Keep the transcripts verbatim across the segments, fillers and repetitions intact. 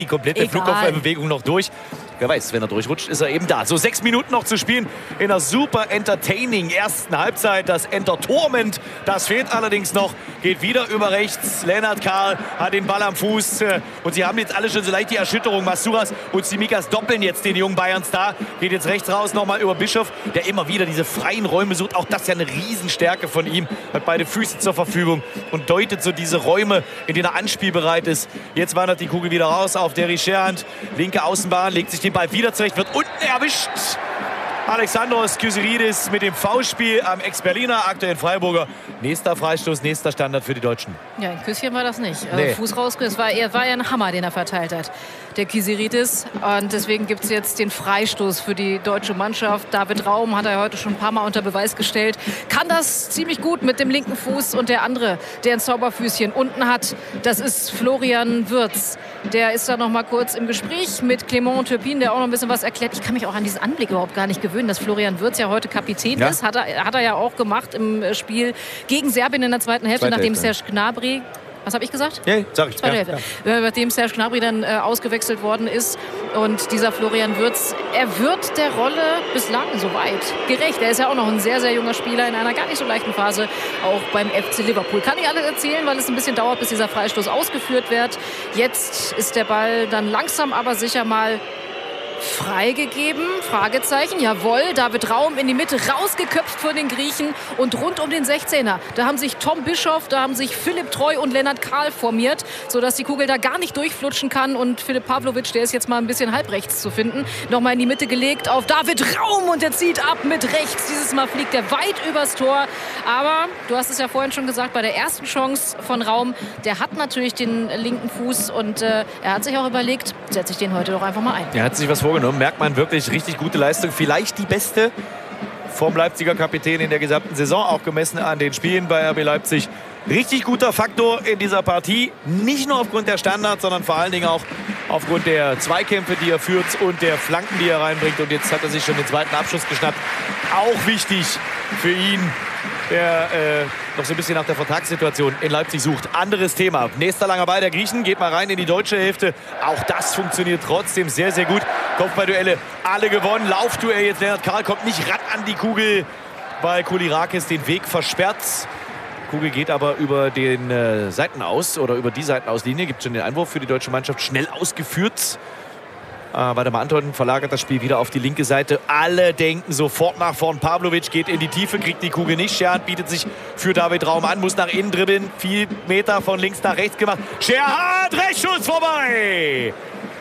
die komplette Flugkopfbewegung noch durch. Wer weiß, wenn er durchrutscht, ist er eben da. So, sechs Minuten noch zu spielen in einer super entertaining ersten Halbzeit. Das Entertainment, das fehlt allerdings noch. Geht wieder über rechts. Lennart Kahl hat den Ball am Fuß. Und sie haben jetzt alle schon so leicht die Erschütterung. Masuras und Tsimikas doppeln jetzt den jungen Bayern-Star. Geht jetzt rechts raus nochmal über Bischof, der immer wieder diese freien Räume sucht. Auch das ist ja eine Riesenstärke von ihm. Hat beide Füße zur Verfügung und deutet so diese Räume, in denen er anspielbereit ist. Jetzt wandert die Kugel wieder raus auf Derry Scherhand. Linke Außenbahn, legt sich den Ball wieder zurecht, wird unten erwischt. Alexandros Kyriakides mit dem Foulspiel am Ex-Berliner, aktuell Freiburger. Nächster Freistoß, nächster Standard für die Deutschen. Ja, ein Küsschen war das nicht. Nee. Fuß rausgerissen. Es war, eher, war ja ein Hammer, den er verteilt hat, der Kyriakides. Und deswegen gibt es jetzt den Freistoß für die deutsche Mannschaft. David Raum hat er heute schon ein paar Mal unter Beweis gestellt. Kann das ziemlich gut mit dem linken Fuß. Und der andere, der ein Zauberfüßchen unten hat, das ist Florian Wirtz. Der ist da noch mal kurz im Gespräch mit Clément Turpin, der auch noch ein bisschen was erklärt. Ich kann mich auch an diesen Anblick überhaupt gar nicht gewöhnen, dass Florian Wirtz ja heute Kapitän ja. ist. Hat er, hat er ja auch gemacht im Spiel gegen Serbien in der zweiten Hälfte, Zweite nachdem Hälfte. Serge Gnabry... Was habe ich gesagt? Ja, sag ich. Zweite ja, Hälfte. Ja. Nachdem Serge Gnabry dann äh, ausgewechselt worden ist. Und dieser Florian Wirtz, er wird der Rolle bislang soweit gerecht. Er ist ja auch noch ein sehr, sehr junger Spieler in einer gar nicht so leichten Phase, auch beim F C Liverpool. Kann ich alles erzählen, weil es ein bisschen dauert, bis dieser Freistoß ausgeführt wird. Jetzt ist der Ball dann langsam, aber sicher mal freigegeben, Fragezeichen, jawohl, David Raum in die Mitte rausgeköpft von den Griechen und rund um den sechzehner. Da haben sich Tom Bischof, da haben sich Philipp Treu und Lennart Kahl formiert, sodass die Kugel da gar nicht durchflutschen kann und Philipp Pavlovic, der ist jetzt mal ein bisschen halbrechts zu finden, nochmal in die Mitte gelegt auf David Raum und der zieht ab mit rechts. Dieses Mal fliegt er weit übers Tor, aber du hast es ja vorhin schon gesagt, bei der ersten Chance von Raum, der hat natürlich den linken Fuß und äh, er hat sich auch überlegt, setze ich den heute doch einfach mal ein. Er hat sich was vorgenommen. Merkt man wirklich richtig gute Leistung. Vielleicht die beste vom Leipziger Kapitän in der gesamten Saison, auch gemessen an den Spielen bei R B Leipzig. Richtig guter Faktor in dieser Partie. Nicht nur aufgrund der Standards, sondern vor allen Dingen auch aufgrund der Zweikämpfe, die er führt und der Flanken, die er reinbringt. Und jetzt hat er sich schon den zweiten Abschluss geschnappt. Auch wichtig für ihn, der äh, noch so ein bisschen nach der Vertragssituation in Leipzig sucht. Anderes Thema. Nächster langer Ball der Griechen. Geht mal rein in die deutsche Hälfte. Auch das funktioniert trotzdem sehr, sehr gut. Kopfballduelle alle gewonnen. Laufduell jetzt. Lennart Kahl kommt nicht ran an die Kugel, weil Koulakis den Weg versperrt. Kugel geht aber über den äh, Seitenaus oder über die Seitenauslinie. Gibt schon den Einwurf für die deutsche Mannschaft. Schnell ausgeführt. Äh, Waldemar Anton verlagert das Spiel wieder auf die linke Seite. Alle denken sofort nach vorn. Pavlovic geht in die Tiefe, kriegt die Kugel nicht. Scherhand bietet sich für David Raum an, muss nach innen dribbeln. Viel Meter von links nach rechts gemacht. Scherhand, Rechtsschuss vorbei.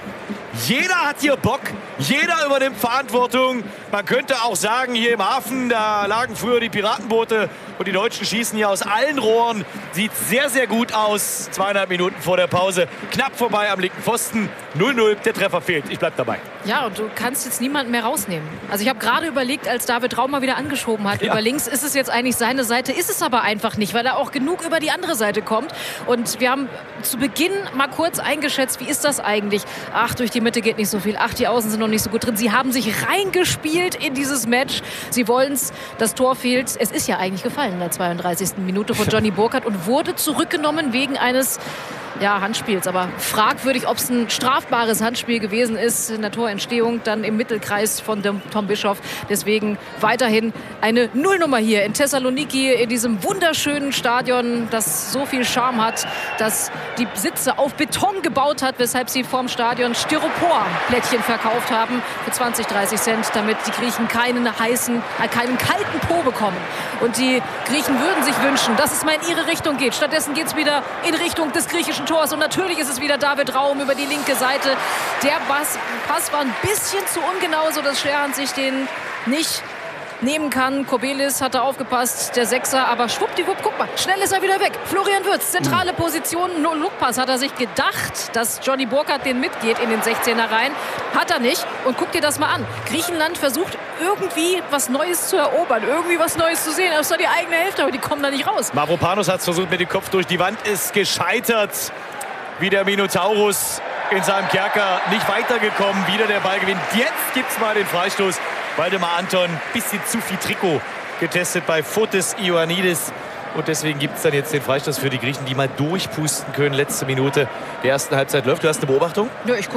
Jeder hat hier Bock, jeder übernimmt Verantwortung. Man könnte auch sagen, hier im Hafen, da lagen früher die Piratenboote und die Deutschen schießen hier aus allen Rohren. Sieht sehr, sehr gut aus. Zweieinhalb Minuten vor der Pause. Knapp vorbei am linken Pfosten. null null, der Treffer fehlt. Ich bleib dabei. Ja, und du kannst jetzt niemanden mehr rausnehmen. Also ich habe gerade überlegt, als David Raum mal wieder angeschoben hat, ja. über links, ist es jetzt eigentlich seine Seite, ist es aber einfach nicht, weil er auch genug über die andere Seite kommt. Und wir haben zu Beginn mal kurz eingeschätzt, wie ist das eigentlich? Ach, durch die Mitte geht nicht so viel. Ach, die Außen sind noch nicht so gut drin. Sie haben sich reingespielt in dieses Match. Sie wollen es. Das Tor fehlt. Es ist ja eigentlich gefallen in der zweiunddreißigsten Minute von Johnny Burkhardt und wurde zurückgenommen wegen eines ja, Handspiels. Aber fragwürdig, ob es ein strafbares Handspiel gewesen ist in der Torentstehung, dann im Mittelkreis von dem Tom Bischof. Deswegen weiterhin eine Nullnummer hier in Thessaloniki, in diesem wunderschönen Stadion, das so viel Charme hat, dass die Sitze auf Beton gebaut hat, weshalb sie vorm Stadion Styropor-Plättchen verkauft haben für zwanzig, dreißig Cent, damit die Griechen keinen heißen, äh, keinen kalten Po bekommen. Und die Griechen würden sich wünschen, dass es mal in ihre Richtung geht. Stattdessen geht es wieder in Richtung des griechischen Tors. Und natürlich ist es wieder David Raum über die linke Seite. Der Pass, Pass war ein bisschen zu ungenau, sodass Scherhand sich den nicht nehmen kann. Kobelis hat da aufgepasst, der Sechser, aber schwuppdiwupp, guck mal, schnell ist er wieder weg. Florian Wirtz, zentrale Position, no Lookpass, hat er sich gedacht, dass Johnny Burkhardt den mitgeht in den sechzehner rein. Hat er nicht. Und guck dir das mal an. Griechenland versucht irgendwie was Neues zu erobern, irgendwie was Neues zu sehen. Das ist doch die eigene Hälfte, aber die kommen da nicht raus. Mavropanos hat es versucht mit dem Kopf durch die Wand, ist gescheitert. Wie der Minotaurus in seinem Kerker, nicht weitergekommen. Wieder der Ball gewinnt. Jetzt gibt es mal den Freistoß. Waldemar Anton, bisschen zu viel Trikot getestet bei Fotis Ioannidis. Und deswegen gibt es dann jetzt den Freistoß für die Griechen, die mal durchpusten können. Letzte Minute der ersten Halbzeit läuft. Du hast eine Beobachtung? Ja, ich guck